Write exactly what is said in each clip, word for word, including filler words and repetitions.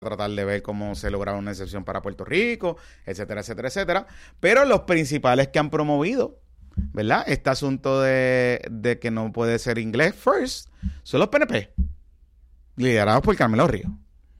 tratar de ver cómo se logra una excepción para Puerto Rico, etcétera, etcétera, etcétera. Pero los principales que han promovido, ¿verdad?, este asunto de, de que no puede ser inglés first, son los P N P, liderados por Carmelo Ríos.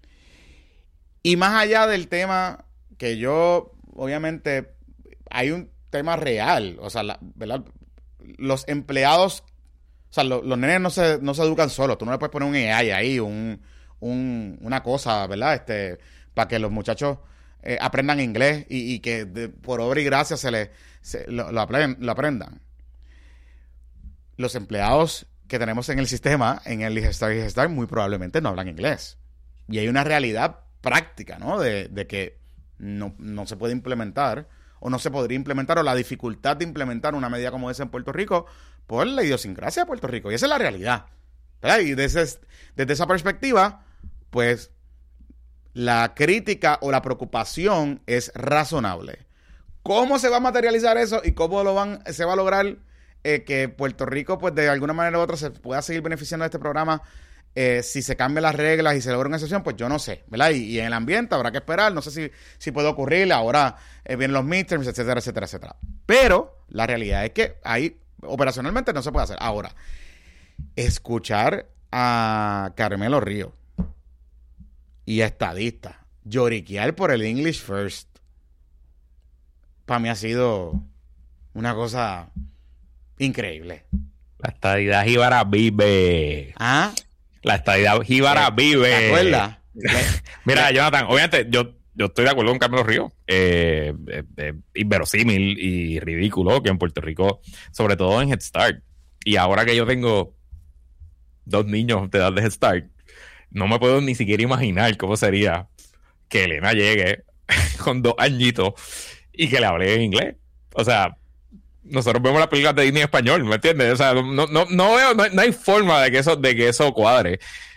Y más allá del tema que yo, obviamente, hay un tema real, o sea, la, ¿verdad?, los empleados, o sea, lo, los nenes no se, no se educan solos, tú no le puedes poner un A I ahí, un... Un, una cosa, ¿verdad? Este, para que los muchachos eh, aprendan inglés y, y que de, por obra y gracia se les se, lo, lo, apren, lo aprendan. Los empleados que tenemos en el sistema, en el IGESTAR y IGESTAR, muy probablemente no hablan inglés. Y hay una realidad práctica, ¿no? De, de que no, no se puede implementar o no se podría implementar, o la dificultad de implementar una medida como esa en Puerto Rico por la idiosincrasia de Puerto Rico. Y esa es la realidad, ¿verdad? Y desde, desde esa perspectiva, pues la crítica o la preocupación es razonable. ¿Cómo se va a materializar eso y cómo lo van, se va a lograr eh, que Puerto Rico, pues de alguna manera u otra, se pueda seguir beneficiando de este programa? Eh, si se cambian las reglas y se logra una excepción, pues yo no sé, ¿verdad? Y, y en el ambiente habrá que esperar, no sé si, si puede ocurrir, ahora eh, vienen los midterms, etcétera, etcétera, etcétera. Pero la realidad es que ahí operacionalmente no se puede hacer. Ahora, escuchar a Carmelo Ríos y a estadistas lloriquear por el English First, para mí ha sido una cosa increíble. La estadidad jíbara vive. ¿Ah? La estadidad jíbara ¿Te, vive. ¿Te acuerdas? Mira, Jonathan, obviamente yo, yo estoy de acuerdo con Carmelo Ríos. Eh, eh, eh, inverosímil y ridículo que en Puerto Rico, sobre todo en Head Start, y ahora que yo tengo dos niños de edad de Head Start, no me puedo ni siquiera imaginar cómo sería que Elena llegue con dos añitos y que le hable en inglés. O sea, nosotros vemos las películas de Disney en español, ¿me entiendes? O sea, no, no, no veo, no, no hay forma de que eso, de que eso cuadre.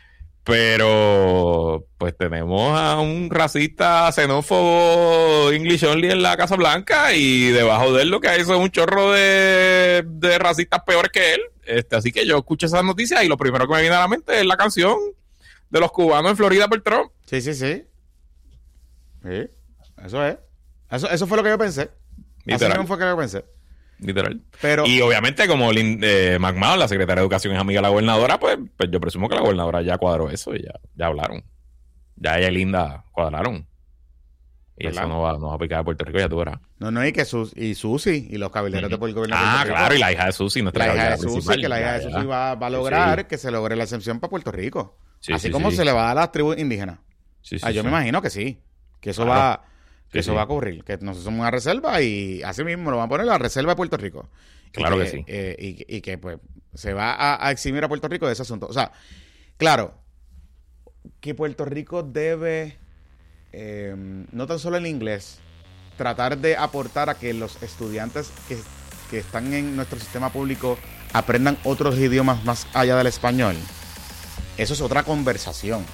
Pero pues tenemos a un racista xenófobo English only en la Casa Blanca, y debajo de él lo que hay es un chorro de, de racistas peores que él. Este, así que yo escucho esas noticias y lo primero que me viene a la mente es la canción de los cubanos en Florida por Trump. Sí, sí, sí. Sí, eso es. Eso, eso fue lo que yo pensé. Literal. Así mismo fue lo que yo pensé. Literal. Pero, y obviamente, como Lynn, eh, McMahon, la secretaria de Educación, es amiga de la gobernadora, pues, pues yo presumo que la gobernadora ya cuadró eso y ya, ya hablaron. Ya ella y Linda cuadraron. Y ¿verdad? Eso no va, no va a picar a Puerto Rico, ya tú verás. No, no, y que Sus, y Susi y los cabilderos uh-huh. del gobierno de Ah, Puerto Rico. claro, y la hija de Susi, nuestra la hija de Susi, principal. que la hija de Susi ya, va, va a lograr sí. que se logre la excepción para Puerto Rico. Sí, Así sí, como sí. se le va a dar a las tribus indígenas. Sí, sí, ah, yo sí. me imagino que sí. Que eso claro. va... Que sí, eso sí. va a ocurrir, que nosotros somos una reserva y así mismo lo van a poner la reserva de Puerto Rico. Claro que, que sí. Eh, y, y que pues se va a, a eximir a Puerto Rico de ese asunto. O sea, claro, que Puerto Rico debe, eh, no tan solo en inglés, tratar de aportar a que los estudiantes que, que están en nuestro sistema público aprendan otros idiomas más allá del español. Eso es otra conversación.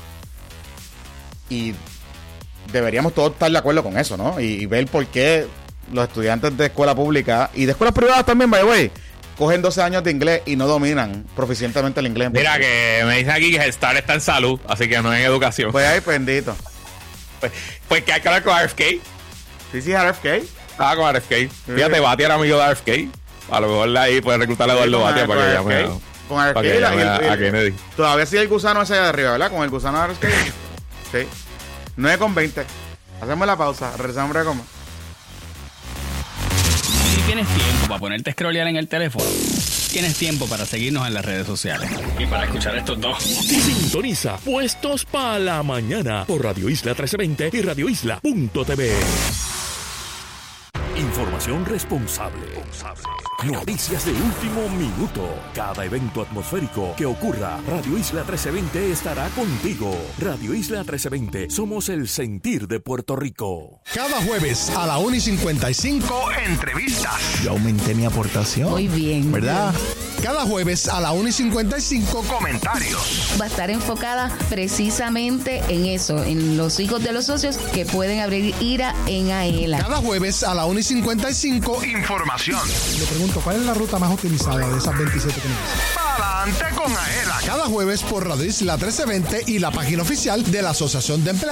Y deberíamos todos estar de acuerdo con eso, ¿no? Y, y ver por qué los estudiantes de escuela pública y de escuelas privadas también, by the way, cogen doce años de inglés y no dominan proficientemente el inglés. Mira, que me dicen aquí que Star está en salud, así que no en educación. Pues ahí, bendito. Pues, pues que hay que hablar con R F K. Sí, sí, R F K. Ah, con R F K. Sí, Fíjate, sí. Batia era amigo de R F K. A lo mejor ahí puede reclutar a Eduardo Batia para que llame a... Con R F K. Que llame a, a Kennedy. Todavía sigue el gusano ese de arriba, ¿verdad? Con el gusano de R F K. Sí. nueve con veinte. Hacemos la pausa. Regresamos a coma. Si tienes tiempo para ponerte a scrollear en el teléfono, tienes tiempo para seguirnos en las redes sociales. Y para escuchar estos dos. Sintoniza Puestos para la Mañana por Radio Isla trece veinte y radio isla punto t v. Información responsable. Noticias de último minuto. Cada evento atmosférico que ocurra, Radio Isla trece veinte estará contigo. Radio Isla trece veinte, somos el sentir de Puerto Rico. Cada jueves a la una y cincuenta y cinco, entrevistas. Yo aumenté mi aportación. Muy bien. ¿Verdad? Cada jueves a la una y cincuenta y cinco, comentarios. Va a estar enfocada precisamente en eso, en los hijos de los socios que pueden abrir ira en AELA. Cada jueves a la una y cincuenta y cinco, información. Le pregunto pregunto, ¿cuál es la ruta más utilizada de esas veintisiete que me dicen? Pa'lante con Aela. Cada jueves por Radio Isla trece veinte y la página oficial de la Asociación de Empleados